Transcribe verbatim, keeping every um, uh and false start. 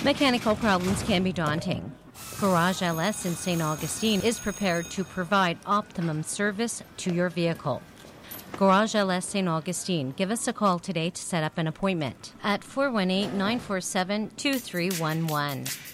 Mechanical problems can be daunting. Garage L S in Saint Augustine is prepared to provide optimum service to your vehicle. Garage L S Saint Augustine. Give us a call today to set up an appointment at four one eight, nine four seven, two three one one.